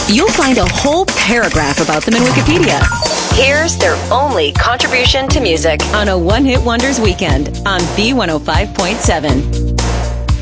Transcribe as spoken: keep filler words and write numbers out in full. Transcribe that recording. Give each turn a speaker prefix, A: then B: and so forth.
A: you'll find a whole paragraph about them in Wikipedia. Here's their only contribution to music on a One Hit Wonders weekend on B one oh five point seven.